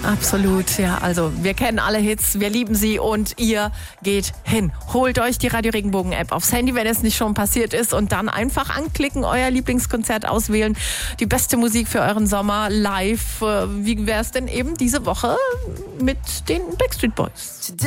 Absolut, ja. Also wir kennen alle Hits, wir lieben sie und ihr geht hin. Holt euch die Radio Regenbogen App aufs Handy, wenn es nicht schon passiert ist, und dann einfach anklicken, euer Lieblingskonzert auswählen. Die beste Musik für euren Sommer live. Wie wäre es denn eben diese Woche mit den Backstreet Boys?